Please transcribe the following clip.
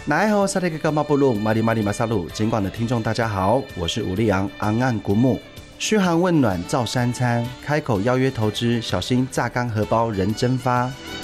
奈后萨利格马布鲁马里马里马萨鲁，尽管的听众大家好，我是武力昂昂岸古木，嘘寒问暖造三餐，开口邀约投资，小心榨干荷包人蒸发。